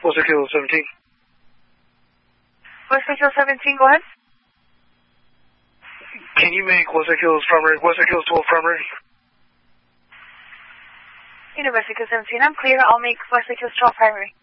Western Kill 17. Western Kill 17, go ahead. Can you make Western Kills primary, Western Kills 12 primary? Western Kill 17, I'm clear. I'll make Western Kill 12 primary.